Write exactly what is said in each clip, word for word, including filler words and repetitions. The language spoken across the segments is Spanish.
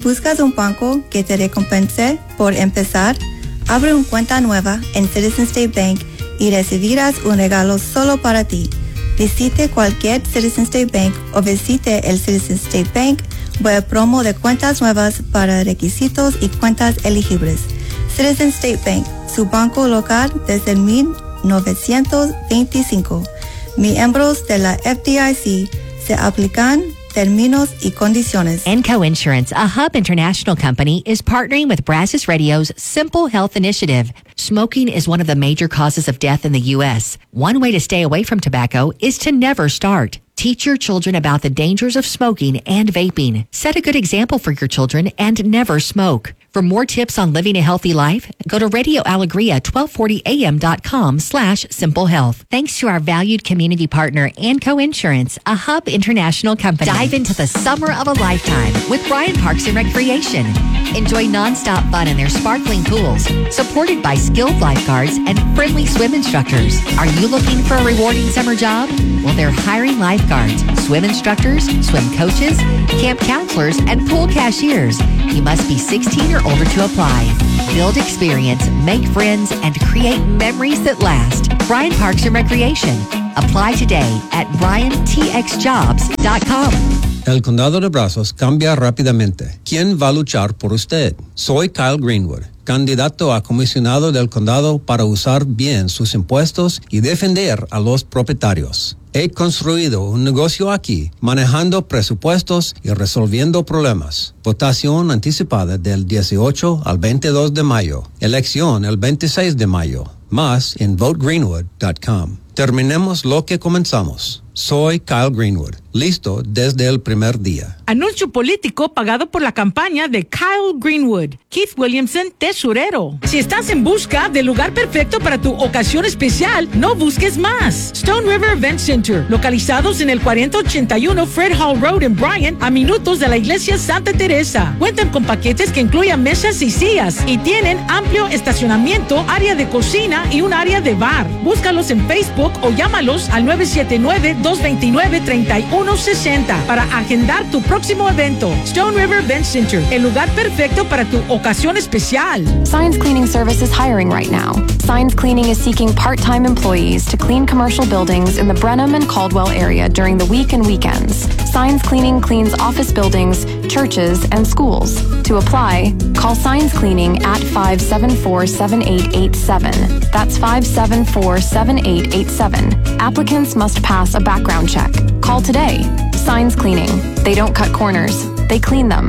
¿Buscas un banco que te recompense por empezar? Abre una cuenta nueva en Citizen State Bank y recibirás un regalo solo para ti. Visite cualquier Citizen State Bank o visite el Citizen State Bank web promo de cuentas nuevas para requisitos y cuentas elegibles. Citizen State Bank, su banco local desde mil novecientos veinticinco. Miembros de la F D I C. Se aplican términos y condiciones. Enco Insurance, a Hub International company, is partnering with Brazos Radio's Simple Health Initiative. Smoking is one of the major causes of death in the U S. One way to stay away from tobacco is to never start. Teach your children about the dangers of smoking and vaping. Set a good example for your children and never smoke. For more tips on living a healthy life, go to radio alegria twelve forty a m dot com slash simple health. Thanks to our valued community partner, Enco Insurance, a Hub International company. Dive into the summer of a lifetime with Bryan Parks and Recreation. Enjoy nonstop fun in their sparkling pools, supported by skilled lifeguards and friendly swim instructors. Are you looking for a rewarding summer job? Well, they're hiring lifeguards, swim instructors, swim coaches, camp counselors, and pool cashiers. You must be sixteen or older to apply. Build experience, make friends, and create memories that last. Bryan Parks and Recreation. Apply today at bryan t x jobs dot com. El condado de Brazos cambia rápidamente. ¿Quién va a luchar por usted? Soy Kyle Greenwood, candidato a comisionado del condado para usar bien sus impuestos y defender a los propietarios. He construido un negocio aquí, manejando presupuestos y resolviendo problemas. Votación anticipada del dieciocho al veintidós de mayo. Elección el veintiséis de mayo. Más en vote greenwood dot com. Terminemos lo que comenzamos. Soy Kyle Greenwood, listo desde el primer día. Anuncio político pagado por la campaña de Kyle Greenwood. Keith Williamson, tesorero. Si estás en busca del lugar perfecto para tu ocasión especial, no busques más. Stone River Event Center, localizados en el cuarenta ochenta y uno Fred Hall Road en Bryan, a minutos de la iglesia Santa Teresa. Cuentan con paquetes que incluyen mesas y sillas y tienen amplio estacionamiento, área de cocina y un área de bar. Búscalos en Facebook o llámalos al nueve siete nueve, dos dos nueve, tres uno seis cero para agendar tu próximo evento. Stone River Event Center, el lugar perfecto para tu ocasión especial. Signs Cleaning Service is hiring right now. Signs Cleaning is seeking part-time employees to clean commercial buildings in the Brenham and Caldwell area during the week and weekends. Signs Cleaning cleans office buildings, churches, and schools. To apply, call Signs Cleaning at five seven four, seven eight eight seven. That's five seven four, seven eight eight seven. Applicants must pass a background check. Call today. Signs Cleaning. They don't cut corners. They clean them.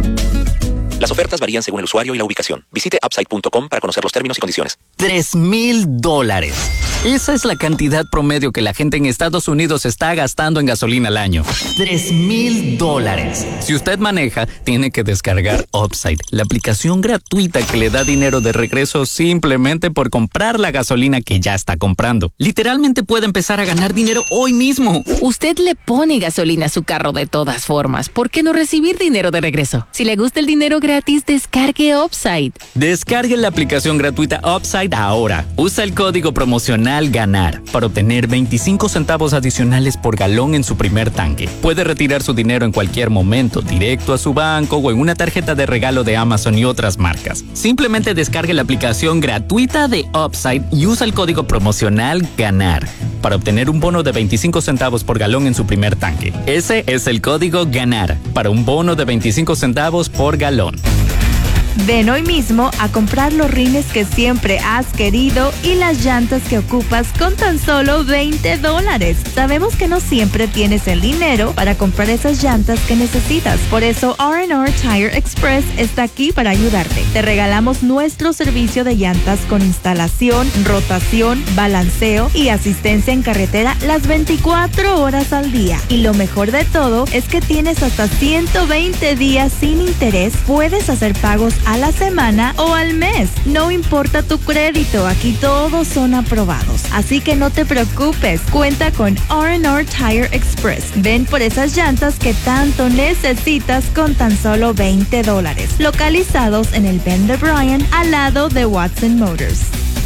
Las ofertas varían según el usuario y la ubicación. Visite upside punto com para conocer los términos y condiciones. Tres mil dólares. Esa es la cantidad promedio que la gente en Estados Unidos está gastando en gasolina al año. Tres mil dólares. Si usted maneja, tiene que descargar Upside, la aplicación gratuita que le da dinero de regreso simplemente por comprar la gasolina que ya está comprando. Literalmente puede empezar a ganar dinero hoy mismo. Usted le pone gasolina a su carro de todas formas. ¿Por qué no recibir dinero de regreso? Si le gusta el dinero gratis, descargue Upside. Descargue la aplicación gratuita Upside ahora. Usa el código promocional GANAR para obtener veinticinco centavos adicionales por galón en su primer tanque. Puede retirar su dinero en cualquier momento, directo a su banco o en una tarjeta de regalo de Amazon y otras marcas. Simplemente descargue la aplicación gratuita de Upside y usa el código promocional GANAR para obtener un bono de veinticinco centavos por galón en su primer tanque. Ese es el código GANAR para un bono de veinticinco centavos por galón. Ven hoy mismo a comprar los rines que siempre has querido y las llantas que ocupas con tan solo veinte dólares. Sabemos que no siempre tienes el dinero para comprar esas llantas que necesitas. Por eso R and R Tire Express está aquí para ayudarte. Te regalamos nuestro servicio de llantas con instalación, rotación, balanceo y asistencia en carretera las veinticuatro horas al día. Y lo mejor de todo es que tienes hasta ciento veinte días sin interés. Puedes hacer pagos a la semana o al mes. No importa tu crédito, aquí todos son aprobados. Así que no te preocupes, cuenta con R and R Tire Express. Ven por esas llantas que tanto necesitas con tan solo veinte dólares. Localizados en el Bend de Bryan, al lado de Watson Motors.